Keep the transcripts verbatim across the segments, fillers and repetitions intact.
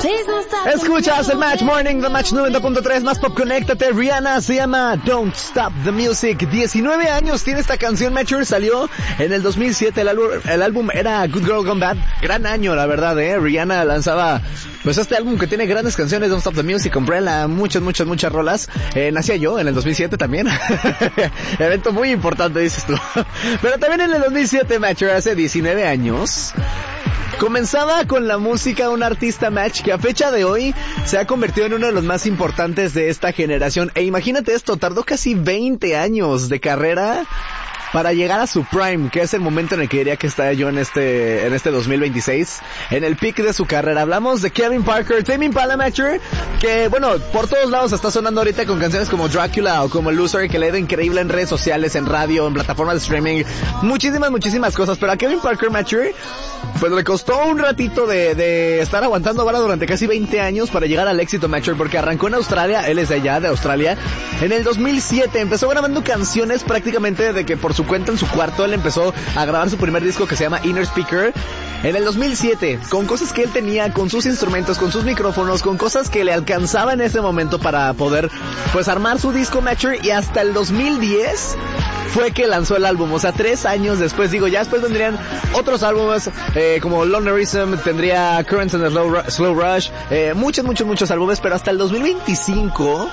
Escuchas el Match Morning de Match noventa punto tres, más pop, conéctate. Rihanna se llama Don't Stop the Music. diecinueve años tiene esta canción. Matcher salió en el dos mil siete. El álbum, el álbum era Good Girl Gone Bad. Gran año, la verdad, eh. Rihanna lanzaba, pues, este álbum que tiene grandes canciones. Don't Stop the Music, Umbrella, muchas, muchas, muchas rolas. Eh, nacía yo en el dos mil siete también. Evento muy importante, dices tú. Pero también en el dos mil siete, Matcher, hace diecinueve años, comenzaba con la música un artista, Match, que a fecha de hoy se ha convertido en uno de los más importantes de esta generación. E imagínate esto, tardó casi veinte años de carrera para llegar a su prime, que es el momento en el que diría que está yo en este en este dos mil veintiséis, en el peak de su carrera. Hablamos de Kevin Parker, Tame Impala, Matcher, que bueno, por todos lados está sonando ahorita con canciones como Dracula o como Loser, que le ha ido increíble en redes sociales, en radio, en plataformas de streaming, muchísimas, muchísimas cosas. Pero a Kevin Parker, Matcher, pues le costó un ratito de, de estar aguantando vara durante casi veinte años para llegar al éxito, Matcher, porque arrancó en Australia, él es de allá, de Australia, en el dos mil siete, empezó grabando canciones prácticamente de que por su cuenta en su cuarto. Él empezó a grabar su primer disco que se llama Inner Speaker en el dos mil siete, con cosas que él tenía, con sus instrumentos, con sus micrófonos, con cosas que le alcanzaba en ese momento para poder, pues, armar su disco, Matcher, y hasta el dos mil diez fue que lanzó el álbum. O sea, tres años después, digo, ya después vendrían otros álbumes, eh, como Lonerism, tendría Currents and the Slow, Ru- Slow Rush, eh, muchos, muchos, muchos álbumes, pero hasta el dos mil veinticinco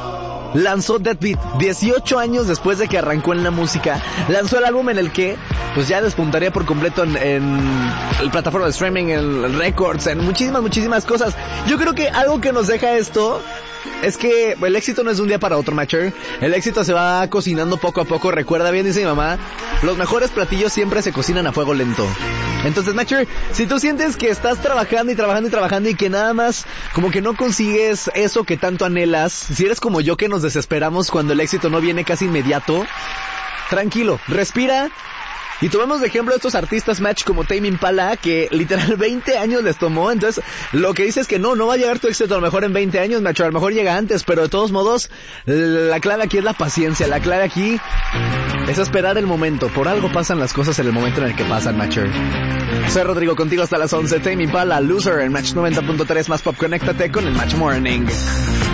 lanzó Dead Beat. dieciocho años después de que arrancó en la música, lanzó el álbum en el que, pues, ya despuntaría por completo en, en el plataforma de streaming, en records, en muchísimas, muchísimas cosas. Yo creo que algo que nos deja esto es que el éxito no es de un día para otro, Matcher. El éxito se va cocinando poco a poco. Recuerda bien, dice mi mamá, los mejores platillos siempre se cocinan a fuego lento. Entonces, Matcher, si tú sientes que estás trabajando y trabajando y trabajando y que nada más como que no consigues eso que tanto anhelas, si eres como yo que nos desesperamos cuando el éxito no viene casi inmediato, tranquilo, respira. Y tomamos de ejemplo a estos artistas, Match, como Tame Impala, que literal veinte años les tomó. Entonces, lo que dice es que no, no va a llegar tu éxito a lo mejor en veinte años, Match, a lo mejor llega antes, pero de todos modos, la clave aquí es la paciencia, la clave aquí es esperar el momento. Por algo pasan las cosas en el momento en el que pasan, Matcher. Soy Rodrigo, contigo hasta las once. Tame Impala, Loser, en Match noventa punto tres, más pop, conéctate con el Match Morning.